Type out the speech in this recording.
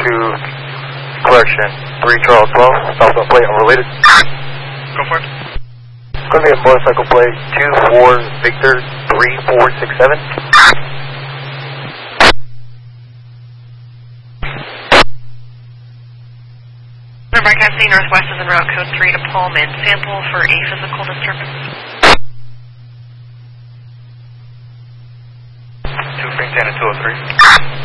to correction, 3 Charles 12, southbound plate unrelated. Go for it. Going to be a motorcycle plate 24 Victor 3467. Broadcasting Northwest is en route code 3 to Pullman. Sample for a physical disturbance. 2 Spring 10 and 203.